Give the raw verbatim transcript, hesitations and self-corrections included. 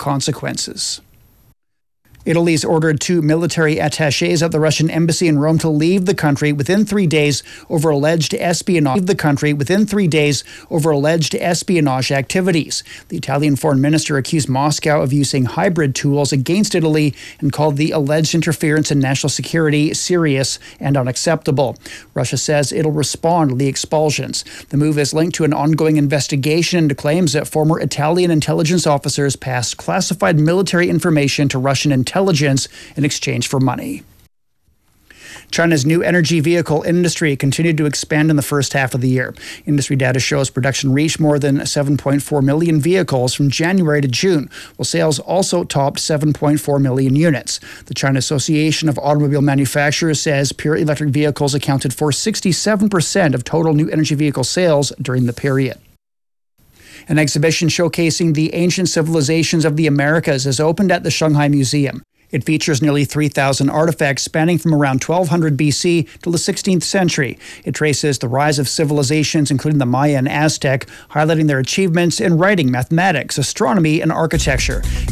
consequences. Italy's ordered two military attachés at the Russian embassy in Rome to leave the country within three days over alleged espionage. Leave the country within three days over alleged espionage activities. The Italian foreign minister accused Moscow of using hybrid tools against Italy and called the alleged interference in national security serious and unacceptable. Russia says it'll respond to the expulsions. The move is linked to an ongoing investigation into claims that former Italian intelligence officers passed classified military information to Russian intelligence intelligence in exchange for money. China's new energy vehicle industry continued to expand in the first half of the year. Industry data shows production reached more than seven point four million vehicles from January to June, while sales also topped seven point four million units. The China Association of Automobile Manufacturers says pure electric vehicles accounted for sixty-seven percent of total new energy vehicle sales during the period. An exhibition showcasing the ancient civilizations of the Americas has opened at the Shanghai Museum. It features nearly three thousand artifacts spanning from around twelve hundred B C to the sixteenth century. It traces the rise of civilizations, including the Maya and Aztec, highlighting their achievements in writing, mathematics, astronomy, and architecture.